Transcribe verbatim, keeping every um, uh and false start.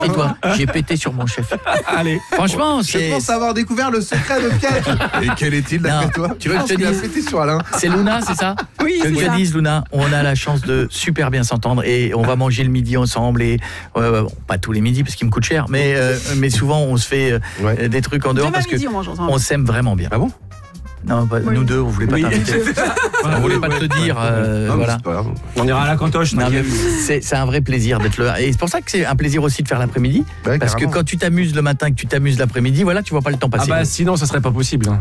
Et toi, j'ai pété sur mon chef. Allez. Franchement, c'est... Je pense avoir découvert le secret de Pierre. Et quel est-il d'après Non, toi? tu veux que je te qu'il a dise pété sur Alain. C'est Luna, c'est ça? Oui, Que c'est je ça. te dise, Luna, on a la chance de super bien s'entendre et on va manger le midi ensemble et euh, bon, pas tous les midis parce qu'il me coûte cher, mais euh, mais souvent on se fait euh, Ouais. des trucs en dehors Demain parce que midi, on mange ensemble. on s'aime vraiment bien. Ah bon? Non, bah, Oui. nous deux, on voulait pas Oui. t'inviter. On voulait pas te dire, euh, Non, mais voilà. c'est pas grave. On ira à la cantoche. Non, mais t'inquiète. c'est c'est un vrai plaisir d'être là. Et c'est pour ça que c'est un plaisir aussi de faire l'après-midi. Ouais, Parce que carrément. quand tu t'amuses le matin, que tu t'amuses l'après-midi, voilà, tu vois pas le temps Ah passer. bah sinon ça serait pas possible.